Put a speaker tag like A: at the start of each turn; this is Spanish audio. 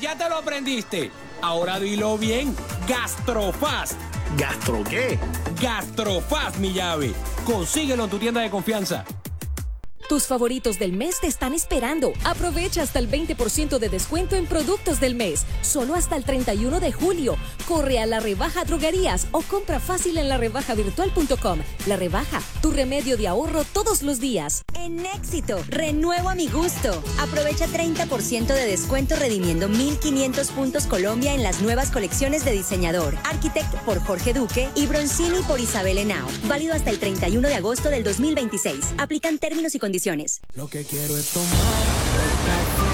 A: ya te lo aprendiste. Ahora dilo bien. Gastrofast.
B: ¿Gastro qué?
A: Gastrofast, mi llave. Consíguelo en tu tienda de confianza.
C: Tus favoritos del mes te están esperando. Aprovecha hasta el 20% de descuento en productos del mes. Solo hasta el 31 de julio. Corre a La Rebaja Droguerías o compra fácil en larebajavirtual.com. La Rebaja, tu remedio de ahorro todos los días.
D: En Éxito, renuevo a mi gusto. Aprovecha 30% de descuento redimiendo 1,500 puntos Colombia en las nuevas colecciones de diseñador. Architect por Jorge Duque y Bronzini por Isabel Henao. Válido hasta el 31 de agosto del 2026. Aplican términos y condiciones.
A: Lo que quiero es tomar